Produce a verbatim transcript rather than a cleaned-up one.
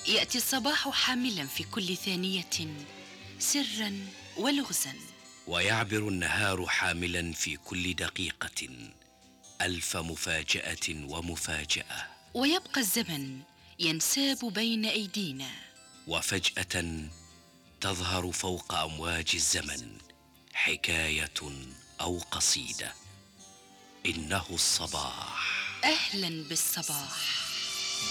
يأتي الصباح حاملا في كل ثانية سرا ولغزا، ويعبر النهار حاملا في كل دقيقة ألف مفاجأة ومفاجأة، ويبقى الزمن ينساب بين أيدينا، وفجأة تظهر فوق أمواج الزمن حكاية أو قصيدة. إنه الصباح. أهلا بالصباح.